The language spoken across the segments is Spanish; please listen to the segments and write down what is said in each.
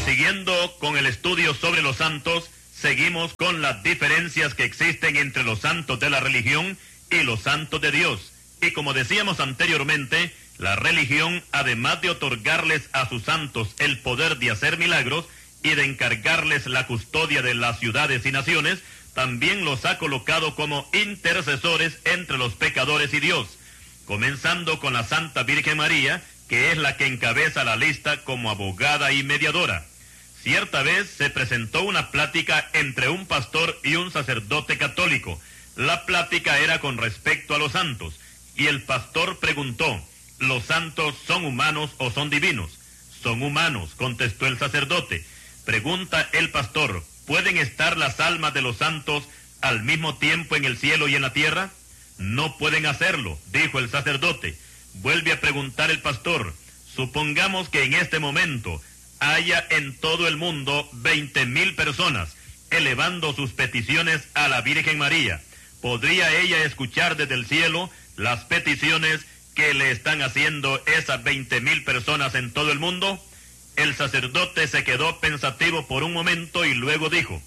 siguiendo con el estudio sobre los santos, seguimos con las diferencias que existen entre los santos de la religión y los santos de Dios. Y como decíamos anteriormente, la religión, además de otorgarles a sus santos el poder de hacer milagros y de encargarles la custodia de las ciudades y naciones, también los ha colocado como intercesores entre los pecadores y Dios, comenzando con la Santa Virgen María, que es la que encabeza la lista como abogada y mediadora. Cierta vez se presentó una plática entre un pastor y un sacerdote católico. La plática era con respecto a los santos, y el pastor preguntó: ¿los santos son humanos o son divinos? Son humanos, contestó el sacerdote. Pregunta el pastor: ¿pueden estar las almas de los santos al mismo tiempo en el cielo y en la tierra? No pueden hacerlo, dijo el sacerdote. Vuelve a preguntar el pastor: supongamos que en este momento haya en todo el mundo 20,000 personas elevando sus peticiones a la Virgen María. ¿Podría ella escuchar desde el cielo las peticiones que le están haciendo esas 20,000 personas en todo el mundo? El sacerdote se quedó pensativo por un momento y luego dijo: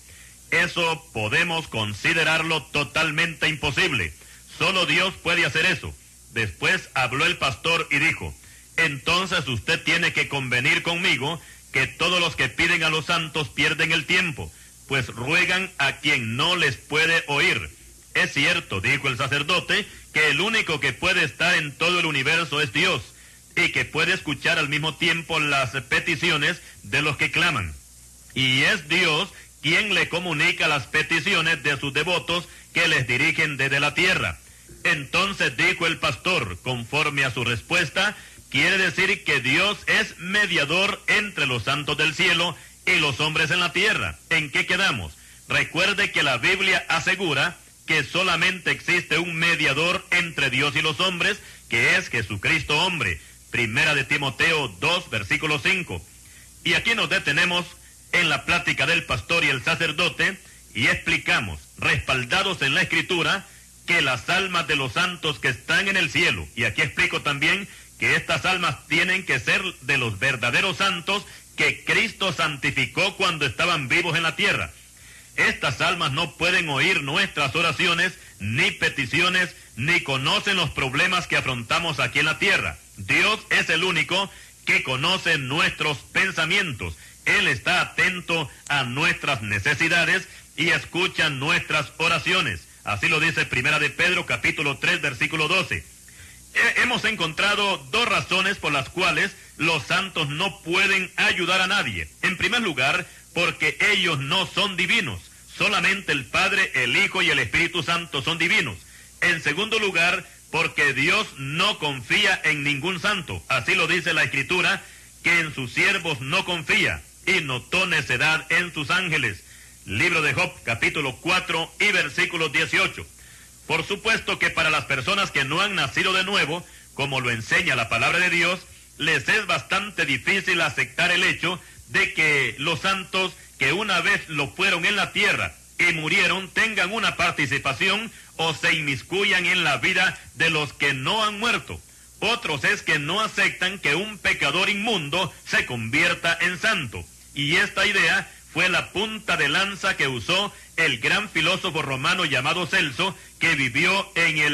eso podemos considerarlo totalmente imposible. Solo Dios puede hacer eso. Después habló el pastor y dijo: entonces usted tiene que convenir conmigo que todos los que piden a los santos pierden el tiempo, pues ruegan a quien no les puede oír. Es cierto, dijo el sacerdote, que el único que puede estar en todo el universo es Dios, y que puede escuchar al mismo tiempo las peticiones de los que claman. Y es Dios quien le comunica las peticiones de sus devotos que les dirigen desde la tierra. Entonces dijo el pastor, conforme a su respuesta, quiere decir que Dios es mediador entre los santos del cielo y los hombres en la tierra. ¿En qué quedamos? Recuerde que la Biblia asegura que solamente existe un mediador entre Dios y los hombres, que es Jesucristo hombre. Primera de Timoteo 2, versículo 5. Y aquí nos detenemos en la plática del pastor y el sacerdote y explicamos, respaldados en la Escritura, que las almas de los santos que están en el cielo, y aquí explico también que estas almas tienen que ser de los verdaderos santos que Cristo santificó cuando estaban vivos en la tierra. Estas almas no pueden oír nuestras oraciones, ni peticiones, ni conocen los problemas que afrontamos aquí en la tierra. Dios es el único que conoce nuestros pensamientos. Él está atento a nuestras necesidades y escucha nuestras oraciones. Así lo dice Primera de Pedro, capítulo 3, versículo 12. Hemos encontrado dos razones por las cuales los santos no pueden ayudar a nadie. En primer lugar, porque ellos no son divinos. Solamente el Padre, el Hijo y el Espíritu Santo son divinos. En segundo lugar, porque Dios no confía en ningún santo. Así lo dice la Escritura, que en sus siervos no confía, y notó necedad en sus ángeles. Libro de Job, capítulo 4 y versículo 18. Por supuesto que para las personas que no han nacido de nuevo, como lo enseña la palabra de Dios, les es bastante difícil aceptar el hecho de que los santos que una vez lo fueron en la tierra y murieron tengan una participación o se inmiscuyan en la vida de los que no han muerto. Otros es que no aceptan que un pecador inmundo se convierta en santo. Y esta idea fue la punta de lanza que usó el gran filósofo romano llamado Celso, que vivió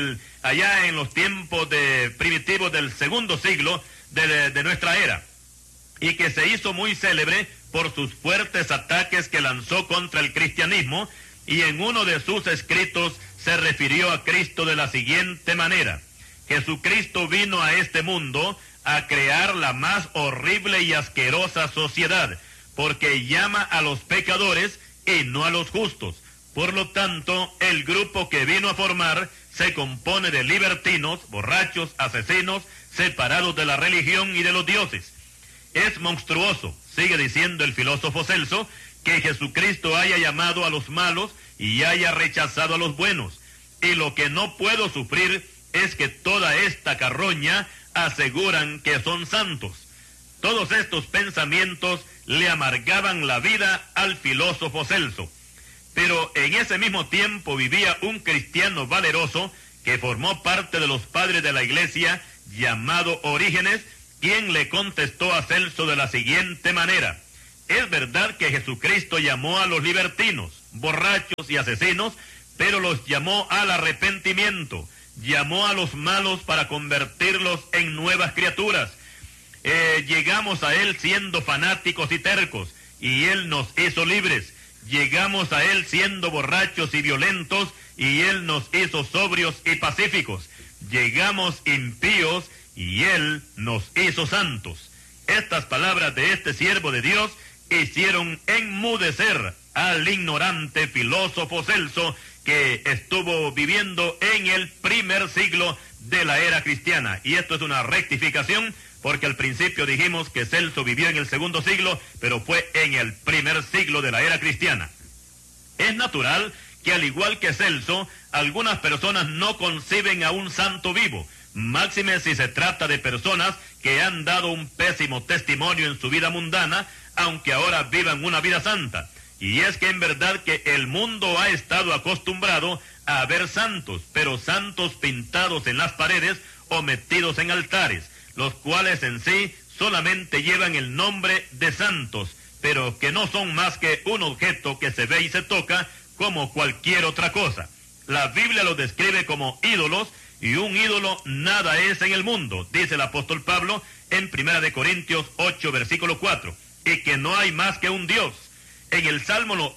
allá en los tiempos primitivos del segundo siglo de nuestra era, y que se hizo muy célebre por sus fuertes ataques que lanzó contra el cristianismo, y en uno de sus escritos se refirió a Cristo de la siguiente manera: Jesucristo vino a este mundo a crear la más horrible y asquerosa sociedad, porque llama a los pecadores y no a los justos. Por lo tanto, el grupo que vino a formar se compone de libertinos, borrachos, asesinos, separados de la religión y de los dioses. Es monstruoso, sigue diciendo el filósofo Celso, que Jesucristo haya llamado a los malos y haya rechazado a los buenos. Y lo que no puedo sufrir es que toda esta carroña aseguran que son santos. Todos estos pensamientos le amargaban la vida al filósofo Celso. Pero en ese mismo tiempo vivía un cristiano valeroso que formó parte de los padres de la iglesia, llamado Orígenes, quien le contestó a Celso de la siguiente manera: Es verdad que Jesucristo llamó a los libertinos, borrachos y asesinos, pero los llamó al arrepentimiento, llamó a los malos para convertirlos en nuevas criaturas. Llegamos a Él siendo fanáticos y tercos, y Él nos hizo libres. Llegamos a Él siendo borrachos y violentos, y Él nos hizo sobrios y pacíficos. Llegamos impíos, y Él nos hizo santos. Estas palabras de este siervo de Dios hicieron enmudecer al ignorante filósofo Celso, que estuvo viviendo en el primer siglo de la era cristiana. Y esto es una rectificación, porque al principio dijimos que Celso vivió en el segundo siglo, pero fue en el primer siglo de la era cristiana. Es natural que, al igual que Celso, algunas personas no conciben a un santo vivo, máxime si se trata de personas que han dado un pésimo testimonio en su vida mundana, aunque ahora vivan una vida santa. Y es que en verdad que el mundo ha estado acostumbrado a ver santos, pero santos pintados en las paredes o metidos en altares, los cuales en sí solamente llevan el nombre de santos, pero que no son más que un objeto que se ve y se toca como cualquier otra cosa. La Biblia los describe como ídolos, y un ídolo nada es en el mundo, dice el apóstol Pablo en 1 Corintios 8, versículo 4, y que no hay más que un Dios. En el Salmo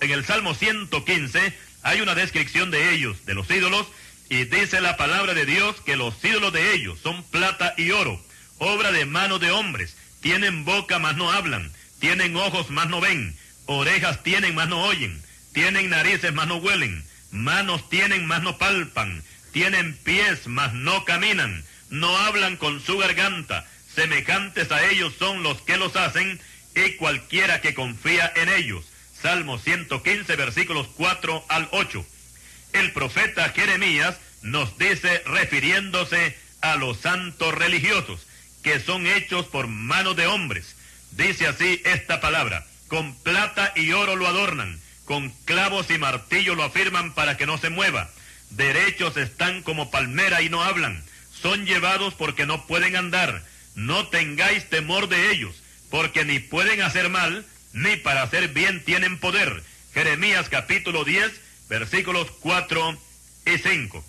115 hay una descripción de ellos, de los ídolos, y dice la palabra de Dios que los ídolos de ellos son plata y oro, obra de manos de hombres, tienen boca mas no hablan, tienen ojos mas no ven, orejas tienen mas no oyen, tienen narices mas no huelen, manos tienen mas no palpan, tienen pies mas no caminan, no hablan con su garganta, semejantes a ellos son los que los hacen, y cualquiera que confía en ellos. Salmo 115, versículos 4 al 8. El profeta Jeremías nos dice, refiriéndose a los santos religiosos, que son hechos por manos de hombres. Dice así esta palabra: con plata y oro lo adornan, con clavos y martillo lo afirman para que no se mueva. Derechos están como palmera y no hablan, son llevados porque no pueden andar. No tengáis temor de ellos, porque ni pueden hacer mal, ni para hacer bien tienen poder. Jeremías capítulo 10, versículos 4 y 5.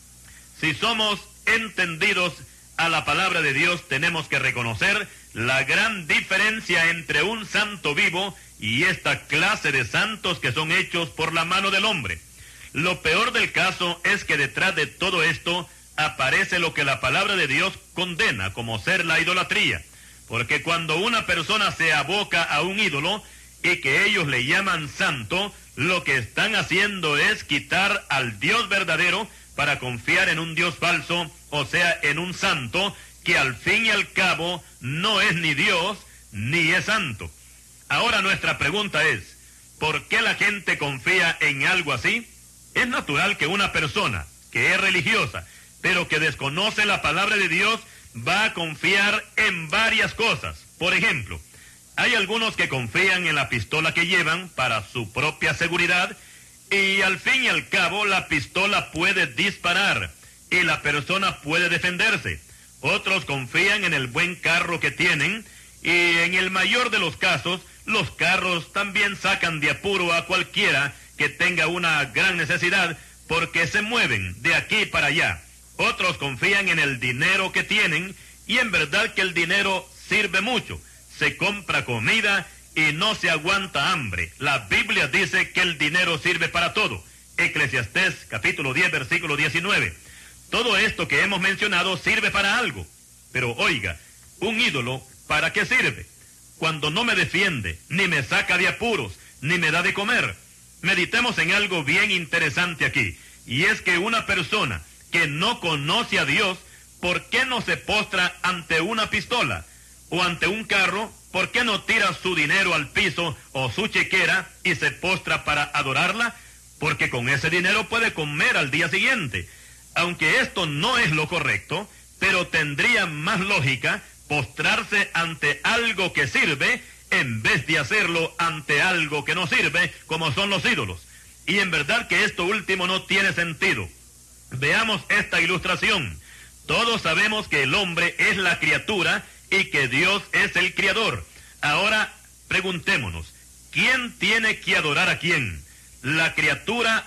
Si somos entendidos a la palabra de Dios, tenemos que reconocer la gran diferencia entre un santo vivo y esta clase de santos que son hechos por la mano del hombre. Lo peor del caso es que detrás de todo esto aparece lo que la palabra de Dios condena como ser la idolatría. Porque cuando una persona se aboca a un ídolo y que ellos le llaman santo, lo que están haciendo es quitar al Dios verdadero para confiar en un Dios falso, o sea, en un santo que al fin y al cabo no es ni Dios ni es santo. Ahora nuestra pregunta es, ¿por qué la gente confía en algo así? Es natural que una persona que es religiosa, pero que desconoce la palabra de Dios, va a confiar en varias cosas. Por ejemplo, hay algunos que confían en la pistola que llevan para su propia seguridad, y al fin y al cabo la pistola puede disparar y la persona puede defenderse. Otros confían en el buen carro que tienen, y en el mayor de los casos, los carros también sacan de apuro a cualquiera que tenga una gran necesidad, porque se mueven de aquí para allá. Otros confían en el dinero que tienen, y en verdad que el dinero sirve mucho. Se compra comida y no se aguanta hambre. La Biblia dice que el dinero sirve para todo. Eclesiastés capítulo 10, versículo 19. Todo esto que hemos mencionado sirve para algo. Pero oiga, un ídolo, ¿para qué sirve? Cuando no me defiende, ni me saca de apuros, ni me da de comer. Meditemos en algo bien interesante aquí, y es que una persona que no conoce a Dios, ¿por qué no se postra ante una pistola o ante un carro? ¿Por qué no tira su dinero al piso o su chequera y se postra para adorarla? Porque con ese dinero puede comer al día siguiente. Aunque esto no es lo correcto, pero tendría más lógica postrarse ante algo que sirve en vez de hacerlo ante algo que no sirve, como son los ídolos. Y en verdad que esto último no tiene sentido. Veamos esta ilustración. Todos sabemos que el hombre es la criatura y que Dios es el criador. Ahora, Preguntémonos, ¿quién tiene que adorar a quién? ¿La criatura